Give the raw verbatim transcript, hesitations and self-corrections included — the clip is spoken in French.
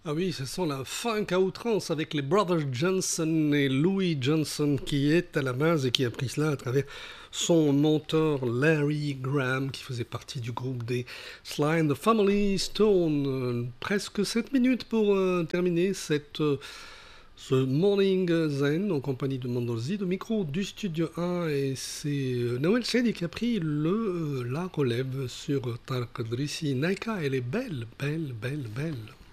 Ah oui, ce sont la funk à outrance avec les Brothers Johnson et Louis Johnson qui est à la base et qui a pris cela à travers son mentor Larry Graham qui faisait partie du groupe des Sly and the Family Stone. Euh, presque sept minutes pour euh, terminer cette, euh, ce Morning Zen en compagnie de Mandolzi, de micro du Studio un et c'est euh, Noël Sedi qui a pris le, euh, la relève sur Tarek Drissi. Naika, elle est belle, belle, belle, belle.